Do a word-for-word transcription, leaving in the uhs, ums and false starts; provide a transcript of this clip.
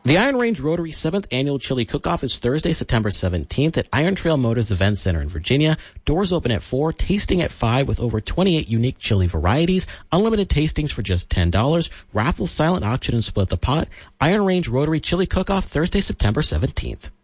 The Iron Range Rotary seventh Annual Chili Cook-Off is Thursday, September seventeenth at Iron Trail Motors Event Center in Virginia. Doors open at four, tasting at five with over twenty-eight unique chili varieties, unlimited tastings for just ten dollars, raffle, silent auction, and split the pot. Iron Range Rotary Chili Cook-Off Thursday, September seventeenth.